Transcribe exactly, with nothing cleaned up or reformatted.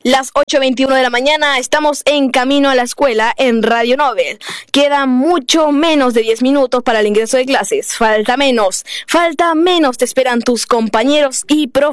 Las ocho veintiuno de la mañana, estamos en camino a la escuela en Radio Nobel. Queda mucho menos de diez minutos para el ingreso de clases. Falta menos, falta menos, te esperan tus compañeros y profesores.